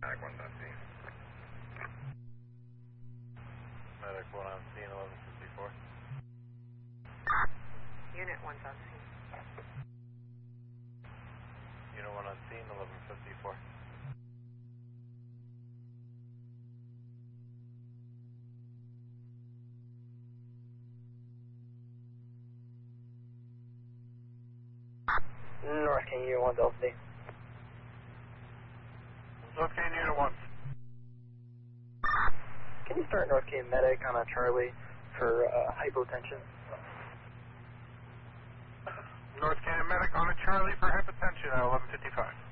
Medic 1 on scene. Medic 1 on scene, 1154. Unit 1's on scene. Unit 1 on scene, 1154. North King Unit 1 Delta D. North Kane Unit 1. Can you start North King Medic on a Charlie for hypotension? North Kane Medic on a Charlie for hypertension at 1155.